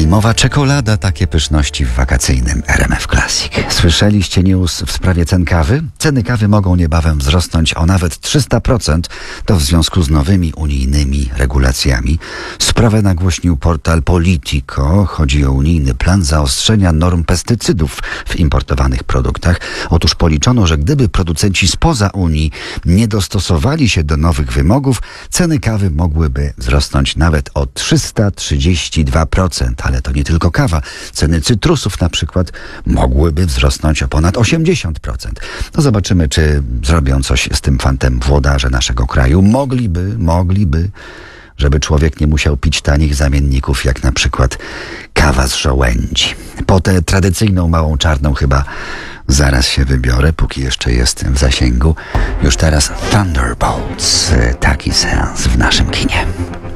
Zimowa czekolada, takie pyszności w wakacyjnym RMF Classic. Słyszeliście news w sprawie cen kawy? Ceny kawy mogą niebawem wzrosnąć o nawet 300%. To w związku z nowymi unijnymi regulacjami. Sprawę nagłośnił portal Politico. Chodzi o unijny plan zaostrzenia norm pestycydów w importowanych produktach. Otóż policzono, że gdyby producenci spoza Unii nie dostosowali się do nowych wymogów, ceny kawy mogłyby wzrosnąć nawet o 332%. Ale to nie tylko kawa. Ceny cytrusów na przykład mogłyby wzrosnąć o ponad 80%. No zobaczymy, czy zrobią coś z tym fantem włodarze naszego kraju. Mogliby, żeby człowiek nie musiał pić tanich zamienników, jak na przykład kawa z żołędzi. Po tę tradycyjną małą czarną chyba zaraz się wybiorę, póki jeszcze jestem w zasięgu. Już teraz Thunderbolts. Taki seans w naszym kinie.